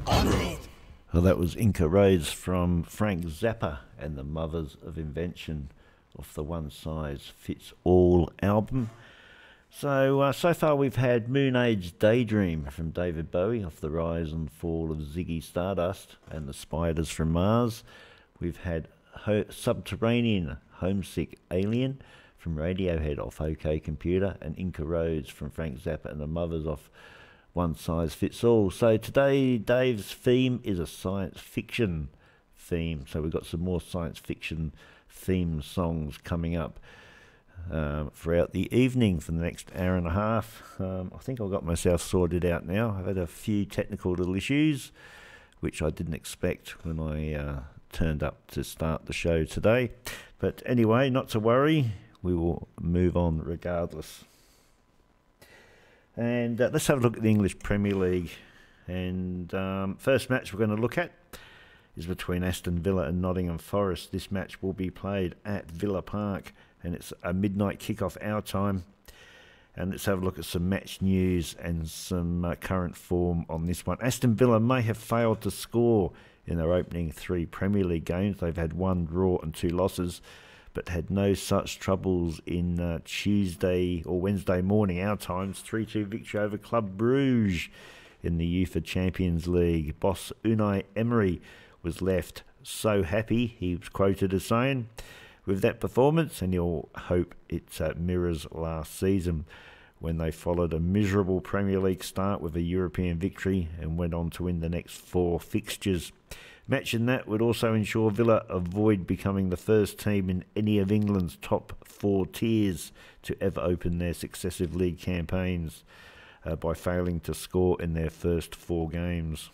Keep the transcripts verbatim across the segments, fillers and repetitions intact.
Well, that was Inca Roads from Frank Zappa and the Mothers of Invention off the One Size Fits All album. So, uh, so far we've had Moon Age Daydream from David Bowie off the Rise and Fall of Ziggy Stardust and the Spiders from Mars. We've had Ho- Subterranean Homesick Alien from Radiohead off OK Computer, and Inca Roads from Frank Zappa and the Mothers off One Size Fits All. So today Dave's theme is a science fiction theme. So we've got some more science fiction theme songs coming up um, throughout the evening for the next hour and a half. Um, I think I've got myself sorted out now. I've had a few technical little issues, which I didn't expect when I uh, turned up to start the show today. But anyway, not to worry. We will move on regardless. And uh, let's have a look at the English Premier League. And um, first match we're going to look at is between Aston Villa and Nottingham Forest. This match will be played at Villa Park, and it's a midnight kickoff our time. And let's have a look at some match news and some uh, current form on this one. Aston Villa may have failed to score in their opening three Premier League games. They've had one draw and two losses, but had no such troubles in uh, Tuesday or Wednesday morning, our times, three two victory over Club Bruges in the UEFA Champions League. Boss Unai Emery was left so happy, he was quoted as saying, with that performance, and you'll hope it uh, mirrors last season when they followed a miserable Premier League start with a European victory and went on to win the next four fixtures. Matching that would also ensure Villa avoid becoming the first team in any of England's top four tiers to ever open their successive league campaigns uh, by failing to score in their first four games.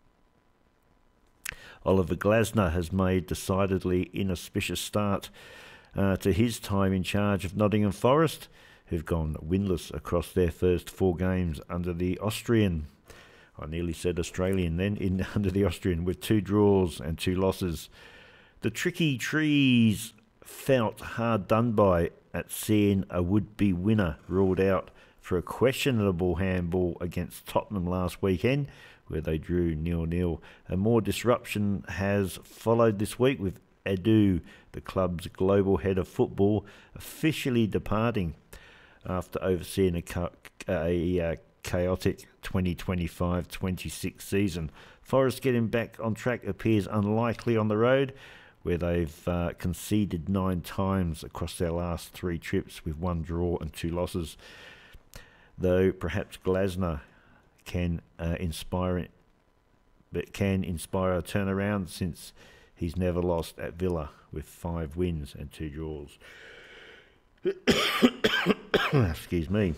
Oliver Glasner has made decidedly inauspicious start uh, to his time in charge of Nottingham Forest, who've gone winless across their first four games under the Austrian. I nearly said Australian then, in under the Austrian, with two draws and two losses. The Tricky Trees felt hard done by at seeing a would-be winner ruled out for a questionable handball against Tottenham last weekend, where they drew nil nil. And more disruption has followed this week, with Edu, the club's global head of football, officially departing after overseeing a, a, a chaotic twenty twenty-five twenty-six season. Forest getting back on track appears unlikely on the road, where they've uh, conceded nine times across their last three trips with one draw and two losses. Though perhaps Glasner can uh, inspire it, but can inspire a turnaround, since he's never lost at Villa with five wins and two draws. Excuse me.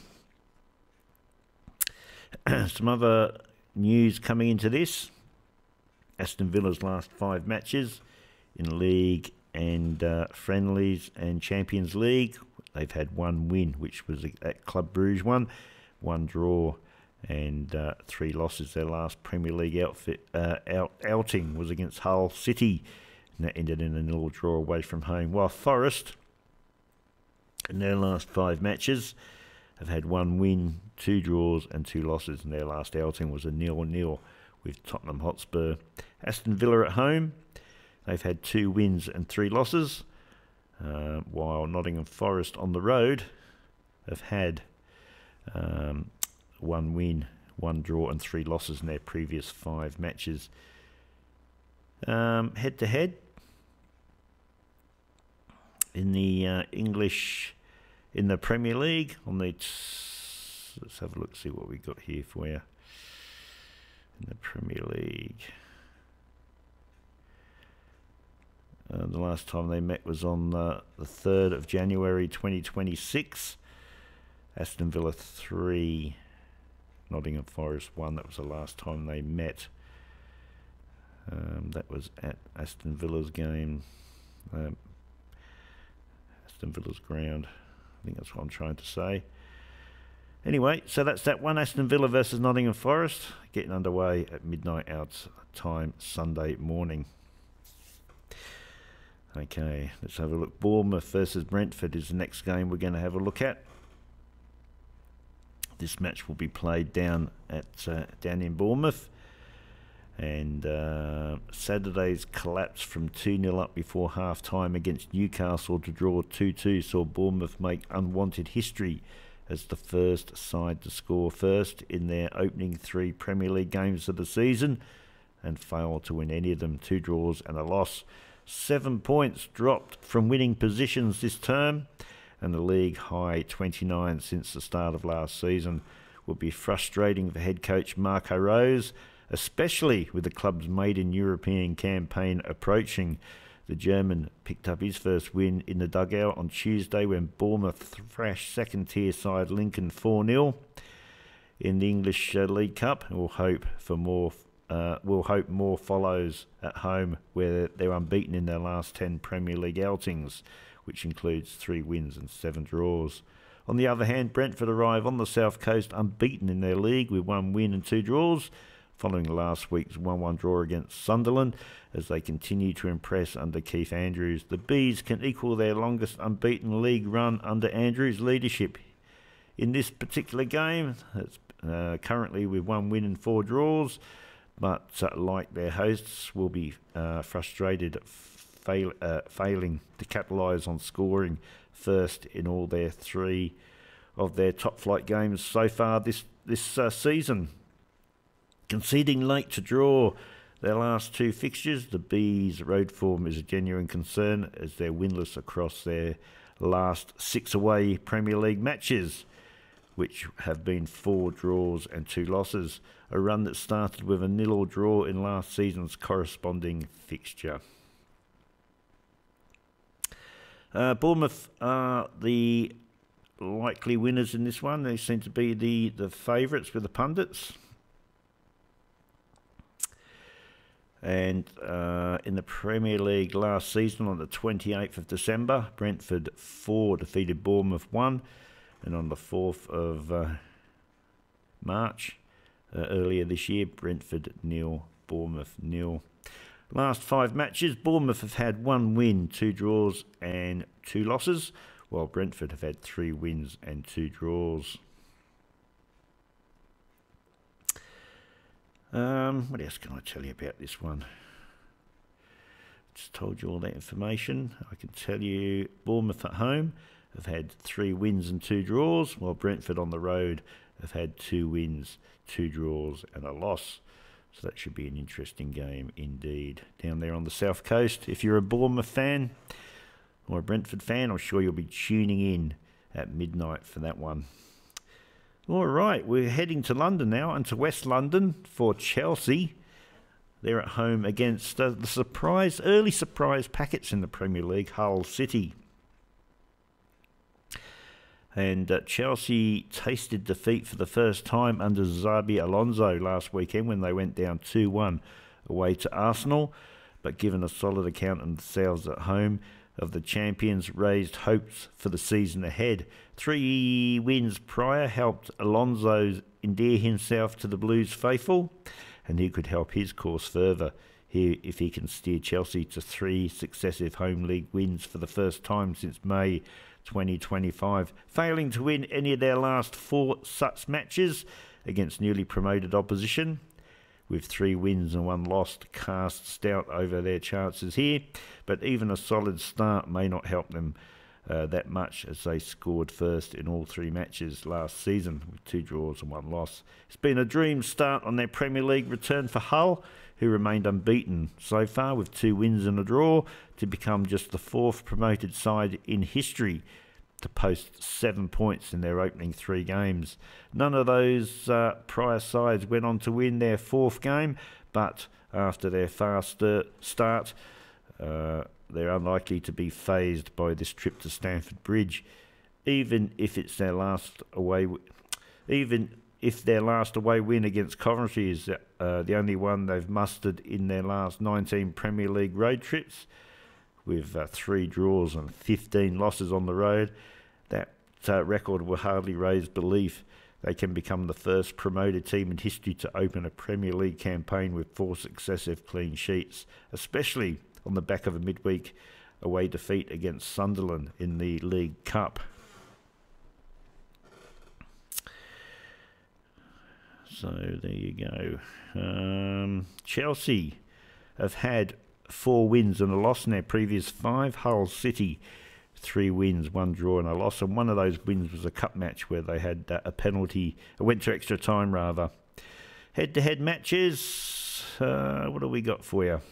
Some other news coming into this. Aston Villa's last five matches in league and uh, friendlies and Champions League, they've had one win, which was at Club Bruges one, one draw and uh, three losses. Their last Premier League outfit uh, out, outing was against Hull City, and that ended in a nil draw away from home. While Forest, in their last five matches, have had one win, two draws and two losses, and their last outing was a nil nil with Tottenham Hotspur. Aston Villa at home, they've had two wins and three losses, uh, while Nottingham Forest on the road have had um, one win, one draw and three losses in their previous five matches. Um, head to head in the uh, English, in the Premier League, on the t- let's have a look, see what we got here for you in the Premier League. Uh, the last time they met was on uh, the third of January twenty twenty-six. Aston Villa three, Nottingham Forest one. That was the last time they met. Um, that was at Aston Villa's game, um, Aston Villa's ground. I think that's what I'm trying to say. Anyway, so that's that one. Aston Villa versus Nottingham Forest, getting underway at midnight our time Sunday morning. Okay, let's have a look. Bournemouth versus Brentford is the next game we're going to have a look at. This match will be played down at uh, down in Bournemouth, And uh, Saturday's collapse from two nil up before half-time against Newcastle to draw two two saw Bournemouth make unwanted history as the first side to score first in their opening three Premier League games of the season and failed to win any of them. Two draws and a loss. Seven points dropped from winning positions this term, and the league high twenty-nine since the start of last season will be frustrating for head coach Marco Rose, especially with the club's maiden European campaign approaching. The German picked up his first win in the dugout on Tuesday when Bournemouth thrashed second-tier side Lincoln four nil in the English uh, League Cup. We'll hope for more. Uh, we'll hope more follows at home, where they're unbeaten in their last ten Premier League outings, which includes three wins and seven draws. On the other hand, Brentford arrive on the south coast unbeaten in their league with one win and two draws, following last week's one one draw against Sunderland, as they continue to impress under Keith Andrews. The Bees can equal their longest unbeaten league run under Andrews' leadership. In this particular game, it's uh, currently with one win and four draws, but uh, like their hosts, will be uh, frustrated, fail, uh, failing to capitalise on scoring first in all their three of their top-flight games so far this, this uh, season. Conceding late to draw their last two fixtures, the Bees' road form is a genuine concern as they're winless across their last six away Premier League matches, which have been four draws and two losses, a run that started with a nil-all draw in last season's corresponding fixture. Uh, Bournemouth are the likely winners in this one. They seem to be the, the favourites with the pundits. And uh, in the Premier League last season on the twenty-eighth of December, Brentford four defeated Bournemouth one. And on the fourth of uh, March, uh, earlier this year, Brentford nil, Bournemouth nil. Last five matches, Bournemouth have had one win, two draws and two losses, while Brentford have had three wins and two draws. Um, what else can I tell you about this one? Just told you all that information. I can tell you Bournemouth at home have had three wins and two draws, while Brentford on the road have had two wins, two draws and a loss. So that should be an interesting game indeed. Down there on the south coast, if you're a Bournemouth fan or a Brentford fan, I'm sure you'll be tuning in at midnight for that one. All right, we're heading to London now, and to West London for Chelsea. They're at home against uh, the surprise, early surprise packets in the Premier League, Hull City. And uh, Chelsea tasted defeat for the first time under Xabi Alonso last weekend when they went down two one away to Arsenal. But given a solid account of themselves at home of the champions, raised hopes for the season ahead. Three wins prior helped Alonso endear himself to the Blues faithful, and he could help his course further here if he can steer Chelsea to three successive home league wins for the first time since May twenty twenty-five, failing to win any of their last four such matches against newly promoted opposition. With three wins and one loss, casts doubt over their chances here, but even a solid start may not help them uh, that much, as they scored first in all three matches last season with two draws and one loss. It's been a dream start on their Premier League return for Hull, who remained unbeaten so far with two wins and a draw, to become just the fourth promoted side in history to post seven points in their opening three games. None of those uh, prior sides went on to win their fourth game, but after their fast uh, start, uh, they're unlikely to be phased by this trip to Stamford Bridge, even if it's their last away. W- even if their last away win against Coventry is uh, the only one they've mustered in their last nineteen Premier League road trips, with uh, three draws and fifteen losses on the road. That uh, record will hardly raise belief they can become the first promoted team in history to open a Premier League campaign with four successive clean sheets, especially on the back of a midweek away defeat against Sunderland in the League Cup. So there you go. Um, Chelsea have had four wins and a loss in their previous five. Hull City, three wins, one draw and a loss. And one of those wins was a cup match where they had uh, a penalty. It went to extra time, rather. Head-to-head matches. Uh, what have we got for you?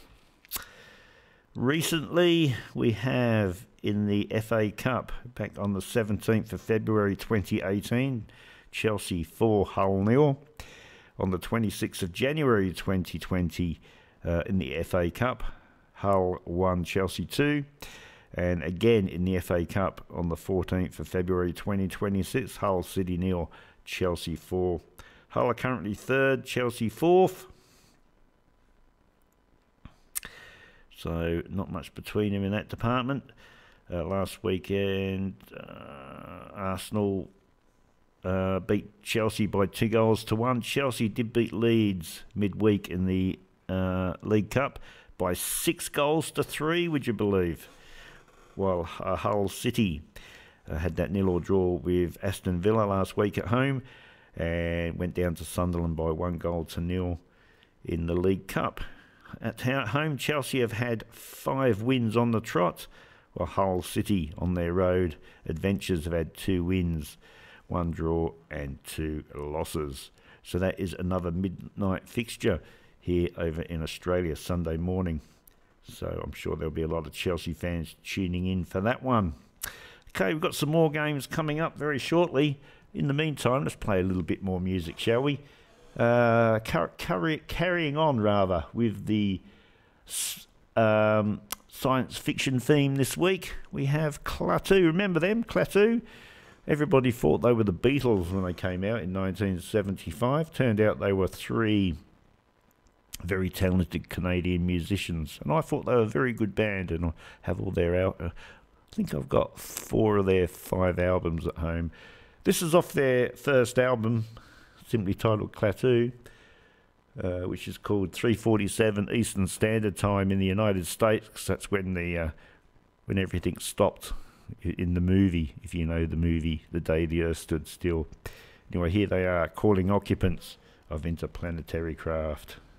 Recently, we have in the F A Cup, back on the seventeenth of February twenty eighteen, Chelsea four, Hull nil. On the twenty-sixth of January twenty twenty, uh, in the F A Cup, Hull one, Chelsea two. And again in the F A Cup on the fourteenth of February twenty twenty-six, Hull City nil, Chelsea four. Hull are currently third, Chelsea fourth. So not much between them in that department. Uh, last weekend, uh, Arsenal uh, beat Chelsea by two goals to one. Chelsea did beat Leeds midweek in the uh, League Cup by six goals to three, would you believe? While uh, Hull City uh, had that nil or draw with Aston Villa last week at home and went down to Sunderland by one goal to nil in the League Cup. At home, Chelsea have had five wins on the trot, while Hull City on their road adventures have had two wins, one draw and two losses. So that is another midnight fixture here over in Australia Sunday morning. So I'm sure there'll be a lot of Chelsea fans tuning in for that one. Okay, we've got some more games coming up very shortly. In the meantime, let's play a little bit more music, shall we? Uh, car carry carrying on, rather, with the um, science fiction theme this week, we have Klaatu. Remember them, Klaatu? Everybody thought they were the Beatles when they came out in nineteen seventy-five. Turned out they were three very talented Canadian musicians, and I thought they were a very good band, and I have all their out. Uh, I think I've got four of their five albums at home. This is off their first album, simply titled Klaatu, uh, which is called three forty-seven Eastern Standard Time in the United States, because that's when the uh, when everything stopped in the movie, if you know the movie, The Day the Earth Stood Still. Anyway, here they are, calling occupants of interplanetary craft.